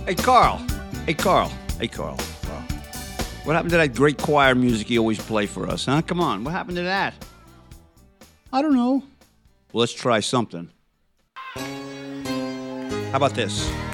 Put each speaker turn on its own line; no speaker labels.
Hey, Carl. Hey, Carl. Hey, Carl. Carl. What happened to that great choir music you always play for us, huh? Come on. What happened to that? I don't know. Well, let's try something. How about this?